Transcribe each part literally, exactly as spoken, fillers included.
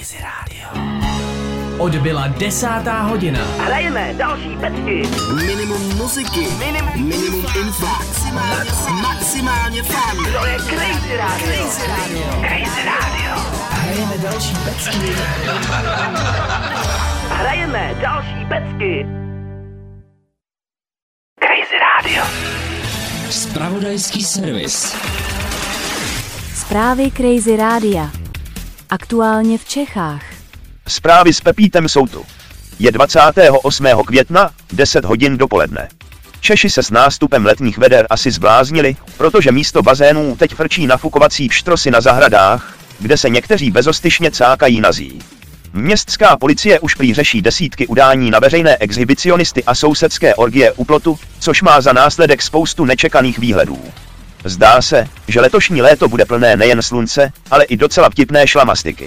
Crazy Radio. Odbyla desátá hodina. Hrajeme další pecky. Minimum muziky. Minimum, Minimum info. Maximálně, maximálně fun. To je Crazy Radio. Crazy Radio. Crazy Radio. Hrajeme další pecky. Hrajeme další pecky. Crazy Radio. Zpravodajský servis. Zprávy Crazy Rádia. Aktuálně v Čechách. Zprávy s Pepítem jsou tu. Je dvacátého osmého května, deset hodin dopoledne. Češi se s nástupem letních veder asi zbláznili, protože místo bazénů teď frčí nafukovací pštrosy na zahradách, kde se někteří bezostyšně cákají nazí. Městská policie už prý řeší desítky udání na veřejné exhibicionisty a sousedské orgie u plotu, což má za následek spoustu nečekaných výhledů. Zdá se, že letošní léto bude plné nejen slunce, ale i docela vtipné šlamastiky.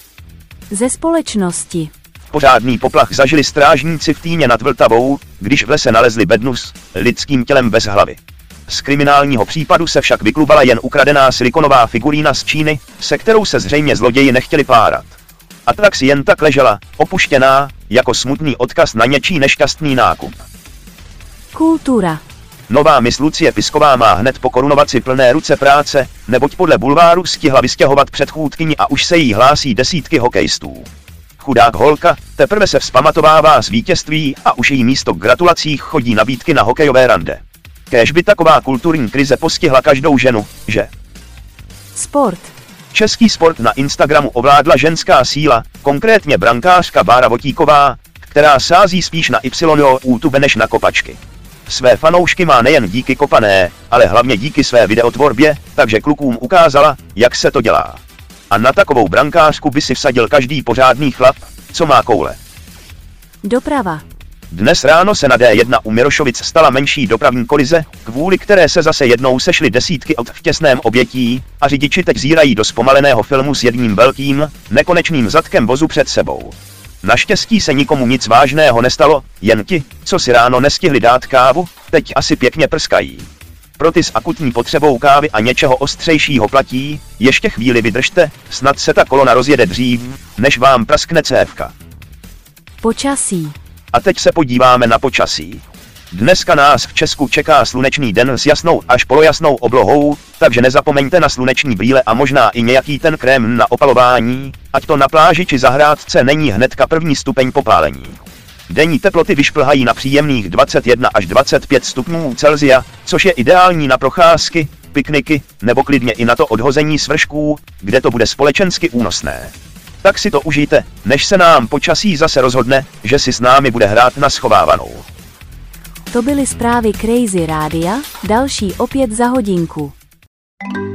Ze společnosti. Pořádný poplach zažili strážníci v Týně nad Vltavou, když v lese nalezli bednu s lidským tělem bez hlavy. Z kriminálního případu se však vyklubala jen ukradená silikonová figurína z Číny, se kterou se zřejmě zloději nechtěli párat. A tak si jen tak ležela, opuštěná, jako smutný odkaz na něčí nešťastný nákup. Kultura. Nová miss Lucie Pisková má hned po korunovaci plné ruce práce, neboť podle bulváru stihla vystěhovat předchůdkyni a už se jí hlásí desítky hokejistů. Chudák holka teprve se vzpamatovává z vítězství a už jí místo k gratulacích chodí nabídky na hokejové rande. Kéž by taková kulturní krize postihla každou ženu, že? Sport. Český sport na Instagramu ovládla ženská síla, konkrétně brankářka Bára Votíková, která sází spíš na YouTube než na kopačky. Své fanoušky má nejen díky kopané, ale hlavně díky své videotvorbě, takže klukům ukázala, jak se to dělá. A na takovou brankářku by si vsadil každý pořádný chlap, co má koule. Doprava. Dnes ráno se na D jedna u Mirošovic stala menší dopravní kolize, kvůli které se zase jednou sešly desítky aut v těsném obětí, a řidiči teď zírají do zpomaleného filmu s jedním velkým, nekonečným zadkem vozu před sebou. Naštěstí se nikomu nic vážného nestalo, jen ti, co si ráno nestihli dát kávu, teď asi pěkně prskají. Pro ty s akutní potřebou kávy a něčeho ostřejšího platí, ještě chvíli vydržte, snad se ta kolona rozjede dřív, než vám praskne cévka. Počasí. A teď se podíváme na počasí. Dneska nás v Česku čeká slunečný den s jasnou až polojasnou oblohou, takže nezapomeňte na sluneční brýle a možná i nějaký ten krém na opalování, ať to na pláži či zahrádce není hnedka první stupeň popálení. Denní teploty vyšplhají na příjemných dvacet jedna až dvacet pět stupňů Celsia, což je ideální na procházky, pikniky, nebo klidně i na to odhození svršků, kde to bude společensky únosné. Tak si to užijte, než se nám počasí zase rozhodne, že si s námi bude hrát na schovávanou. To byly zprávy Crazy Rádia, další opět za hodinku.